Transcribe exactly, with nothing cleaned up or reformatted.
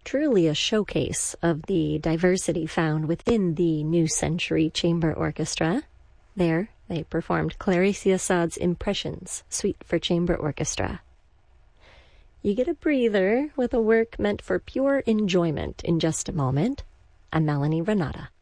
Truly a showcase of the diversity found within the New Century Chamber Orchestra. There, they performed Clarice Assad's Impressions, Suite for Chamber Orchestra. You get a breather with a work meant for pure enjoyment in just a moment. I'm Melanie Renata.